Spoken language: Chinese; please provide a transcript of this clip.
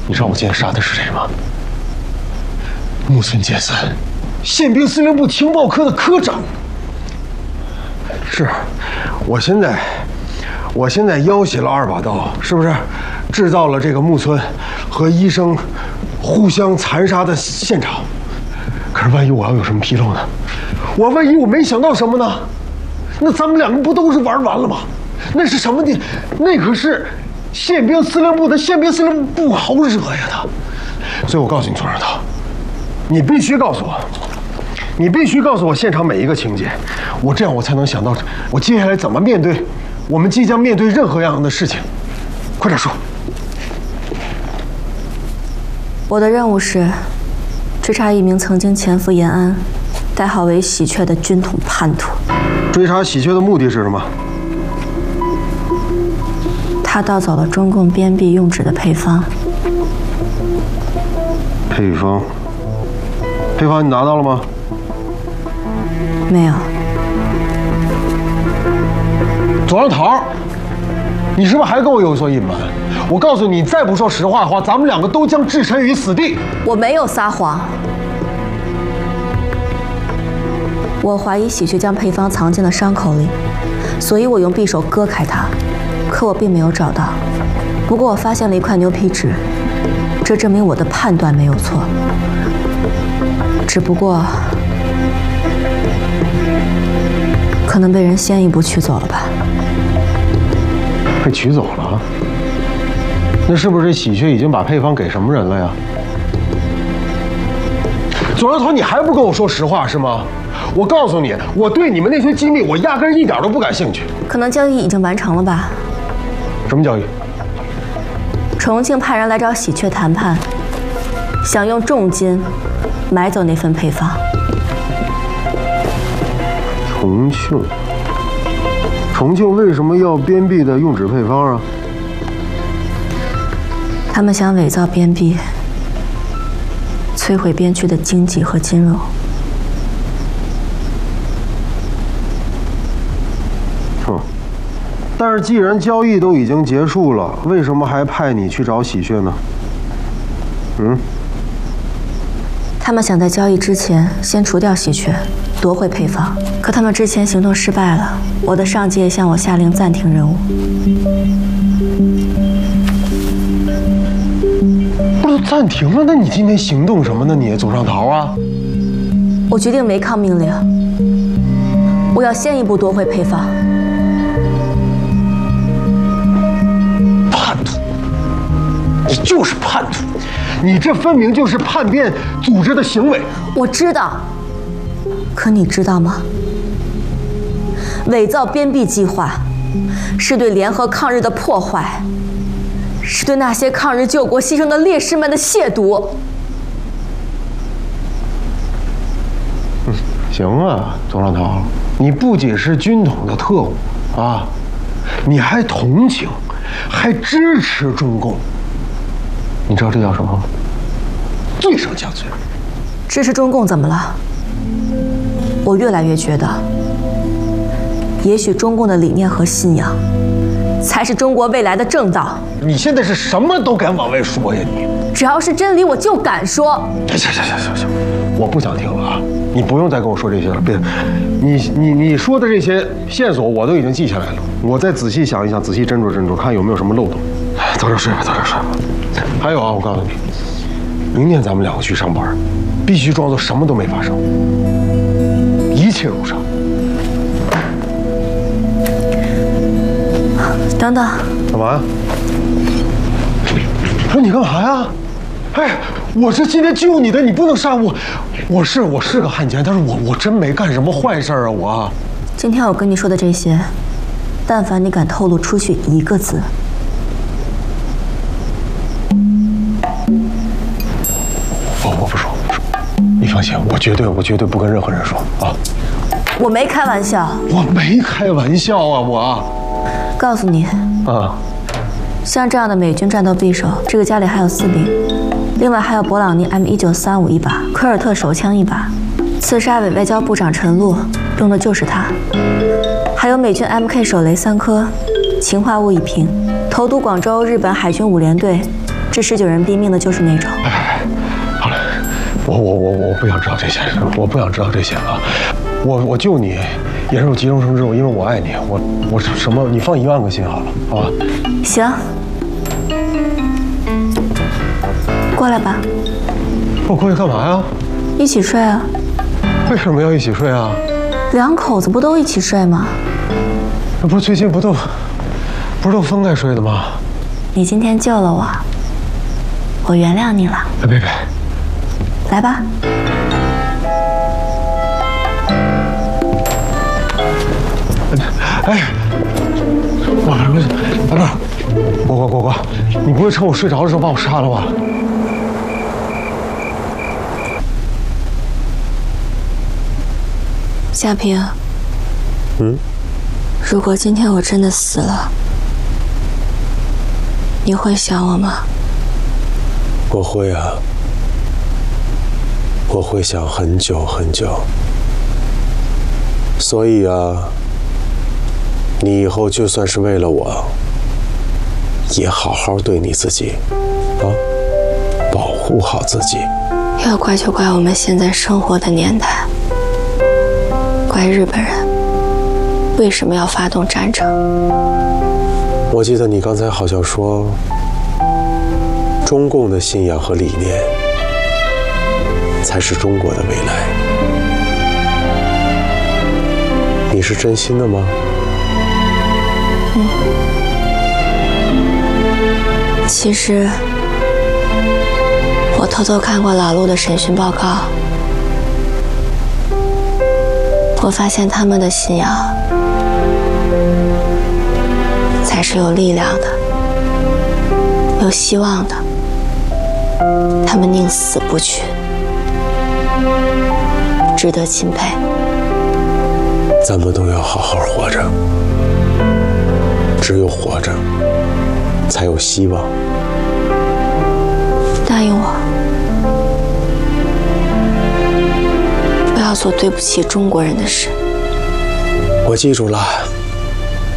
你知道我今天杀的是谁吗？木村健三，宪兵司令部情报科的科长。是，我现在要挟了2把刀，是不是？制造了这个木村和医生互相残杀的现场。可是万一我要有什么纰漏呢？万一我没想到什么呢？那咱们两个不都是玩完了吗？那是什么的？那可是宪兵司令部的宪兵司令部，不好惹呀他。所以我告诉你，左上涛，你必须告诉我现场每一个情节，这样我才能想到我接下来怎么面对我们即将面对任何样的事情。快点说。 我的任务是追查一名曾经潜伏延安、代号为喜鹊的军统叛徒。 追查喜鹊的目的是什么？ 他盗走了中共编币用纸的配方。 配方你拿到了吗？ 没有。 左上桃，你是不是还跟我有所隐瞒？我告诉你，再不说实话的话，咱们两个都将置身于死地。 我没有撒谎。我怀疑喜鹊将配方藏进了伤口里，所以我用匕首割开它，可我并没有找到。不过我发现了一块牛皮纸，这证明我的判断没有错。只不过，可能被人先一步取走了吧？ 被取走了？那是不是这喜鹊已经把配方给什么人了呀？左上头，你还不跟我说实话是吗？我告诉你，我对你们那些机密，我压根一点都不感兴趣。 可能交易已经完成了吧？ 什么交易？ 重庆派人来找喜鹊谈判，想用重金买走那份配方。 重庆为什么要编币的用纸配方啊？ 他们想伪造编币，摧毁边区的经济和金融。 但是既然交易都已经结束了，为什么还派你去找喜鹊呢？ 他们想在交易之前先除掉喜鹊，夺回配方。可他们之前行动失败了，我的上级也向我下令暂停任务。 不是暂停了？那你今天行动什么呢？你左上桃啊？ 我决定违抗命令，我要先一步夺回配方。 叛徒！你就是叛徒！你这分明就是叛变组织的行为。 我知道，可你知道吗？伪造编币计划是对联合抗日的破坏，是对那些抗日救国牺牲的烈士们的亵渎。 行啊，左上桃，你不仅是军统的特务啊，你还同情，还支持中共。你知道这叫什么吗？罪上加罪。 支持中共怎么了？我越来越觉得，也许中共的理念和信仰，才是中国未来的正道。 你现在是什么都敢往外说呀你！ 只要是真理，我就敢说。 行，我不想听了啊！你不用再跟我说这些了，别，你说的这些线索我都已经记下来了，我再仔细想一想，仔细斟酌，看有没有什么漏洞。早点睡吧。还有啊，我告诉你，明天咱们两个去上班，必须装作什么都没发生，一切如常。 等等， 干嘛呀？说你干嘛呀？哎，我是今天救你的，你不能杀我。我是个汉奸，但是我真没干什么坏事啊！我今天我跟你说的这些，但凡你敢透露出去一个字， 我不说。你放心，我绝对不跟任何人说啊！ 我没开玩笑。 我没开玩笑啊！我告诉你啊， 像这样的美军战斗匕首，这个家里还有4柄，另外还有勃朗尼 M1935一把，科尔特手枪1把，刺杀伪外交部长陈露用的就是它，还有美军 MK 手雷3颗，氰化物1瓶，投毒广州日本海军5连队置19人毙命的就是那种。 哎，好了，我不想知道这些，我不想知道这些了。我救你也是有急中生智，因为我爱你。我什么，你放1万个心好了，好吧？ 行，过来吧。 我过去干嘛呀？ 一起睡啊。 为什么要一起睡啊？ 两口子不都一起睡吗？ 那不是最近不是都分开睡的吗？ 你今天救了我，我原谅你了。 哎，别， 来吧。 哎，果，你不会趁我睡着的时候把我杀了吧？ 夏平，如果今天我真的死了，你会想我吗？ 我会啊，我会想很久很久。所以啊，你以后就算是为了我，也好好对你自己，啊，保护好自己。 要怪就怪我们现在生活的年代，怪日本人为什么要发动战争。 我记得你刚才好像说，中共的信仰和理念才是中国的未来。你是真心的吗？ 其实我偷偷看过老陆的审讯报告，我发现他们的信仰才是有力量的，有希望的。他们宁死不屈，值得钦佩。 咱们都要好好活着，只有活着，才有希望。 答应我，不要做对不起中国人的事。 我记住了。